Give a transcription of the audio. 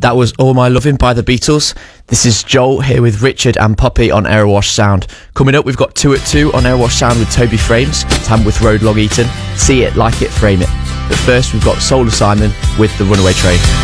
That was All My Loving by the Beatles. This is Joel here with Richard and Poppy on Aerowash Sound. Coming up, we've got 2 at 2 on Aerowash Sound with Toby Frames, Tam with Road Log Eaton, See It, Like It, Frame It. But first, we've got Soul Assignment with The Runaway Train.